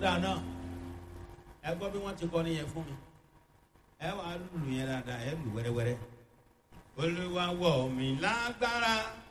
ọ̀dà náà ẹ gbọ́ bí wọ́n ti kọ́ nìyẹn fún mi ẹ wàá lùlù yẹn dáadáa ẹ lù wẹ́rẹ́wẹ́rẹ́. Olúwa wọ̀ mí lágbára.